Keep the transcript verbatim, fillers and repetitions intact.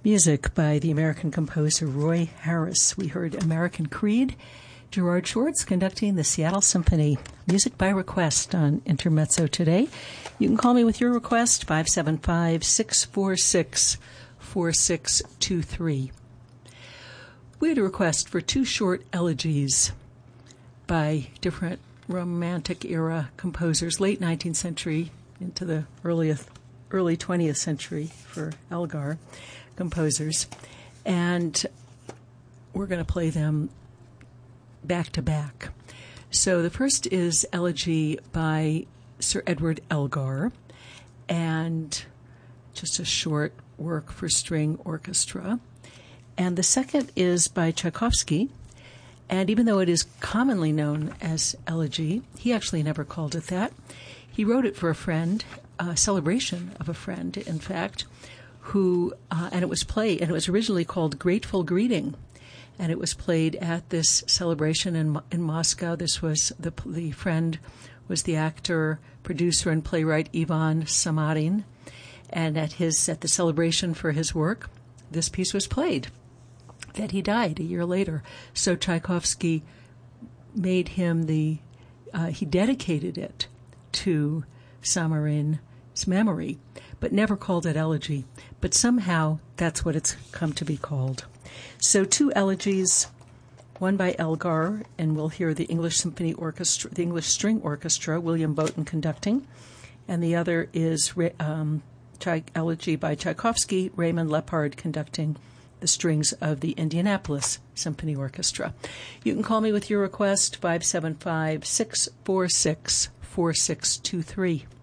Music by the American composer Roy Harris. We heard American Creed, Gerard Schwartz conducting the Seattle Symphony. Music by request on Intermezzo today. You can call me with your request, five seven five, six four six, four six two three. We had a request for two short elegies by different Romantic era composers, late nineteenth century into the early, early twentieth century for Elgar composers. And we're going to play them back to back. So the first is Elegy by Sir Edward Elgar, and just a short work for string orchestra. And the second is by Tchaikovsky. And even though it is commonly known as Elegy, he actually never called it that. He wrote it for a friend, a celebration of a friend, in fact, who, uh, and it was played, and it was originally called Grateful Greeting. And it was played at this celebration in in Moscow. This was, the the friend was the actor, producer, and playwright Ivan Samarin. And at his, at the celebration for his work, this piece was played. That he died a year later. So Tchaikovsky made him the, uh, he dedicated it to Samarin's memory, but never called it Elegy. But somehow that's what it's come to be called. So two elegies, one by Elgar, and we'll hear the English Symphony Orchestra, the English String Orchestra, William Bowton conducting, and the other is um, Elegy by Tchaikovsky, Raymond Lepard conducting the strings of the Indianapolis Symphony Orchestra. You can call me with your request, five seven five, six four six, four six two three.